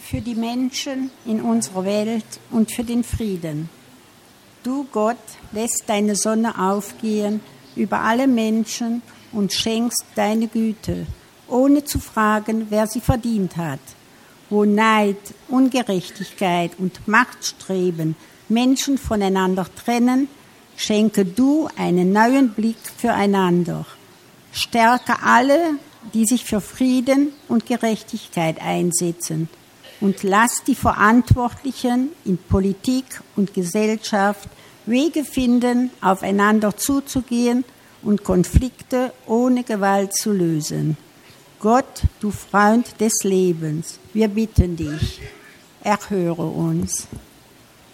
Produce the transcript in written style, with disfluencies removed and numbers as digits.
für die Menschen in unserer Welt und für den Frieden. Du, Gott, lässt deine Sonne aufgehen über alle Menschen und schenkst deine Güte, ohne zu fragen, wer sie verdient hat. Wo Neid, Ungerechtigkeit und Machtstreben Menschen voneinander trennen, schenke du einen neuen Blick füreinander. Stärke alle, die sich für Frieden und Gerechtigkeit einsetzen, und lass die Verantwortlichen in Politik und Gesellschaft Wege finden, aufeinander zuzugehen und Konflikte ohne Gewalt zu lösen. Gott, du Freund des Lebens, wir bitten dich, erhöre uns.